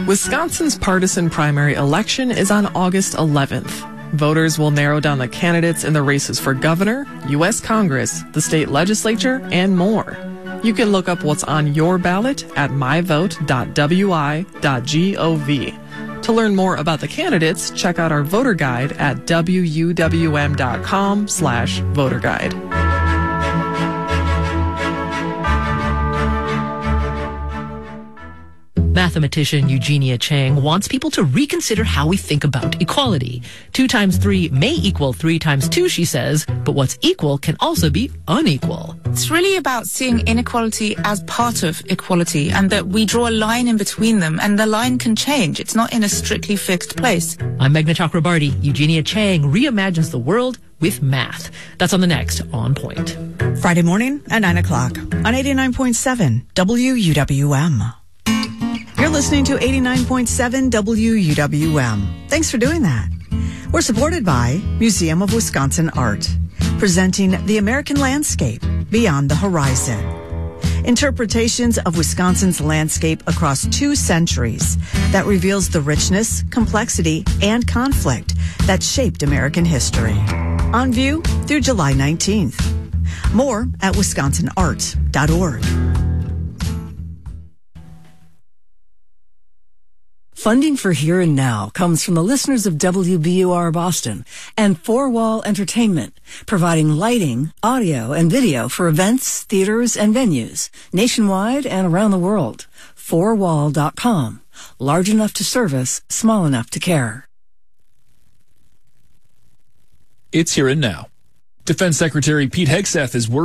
Wisconsin's partisan primary election is on August 11th. Voters will narrow down the candidates in the races for governor, U.S. Congress, the state legislature, and more. You can look up what's on your ballot at myvote.wi.gov. To learn more about the candidates, check out our voter guide at wuwm.com/voter guide. Mathematician Eugenia Chang wants people to reconsider how we think about equality. 2 times 3 may equal 3 times 2, she says, but what's equal can also be unequal. It's really about seeing inequality as part of equality, and that we draw a line in between them, and the line can change. It's not in a strictly fixed place. I'm Meghna Chakrabarty. Eugenia Chang reimagines the world with math. That's on the next On Point. Friday morning at 9 o'clock on 89.7 WUWM. You're listening to 89.7 WUWM. Thanks for doing that. We're supported by Museum of Wisconsin Art, presenting the American landscape beyond the horizon. Interpretations of Wisconsin's landscape across 2 centuries that reveals the richness, complexity, and conflict that shaped American history. On view through July 19th. More at wisconsinart.org. Funding for Here and Now comes from the listeners of WBUR Boston and Four Wall Entertainment, providing lighting, audio, and video for events, theaters, and venues nationwide and around the world. Fourwall.com. Large enough to service, small enough to care. It's Here and Now. Defense Secretary Pete Hegseth is worried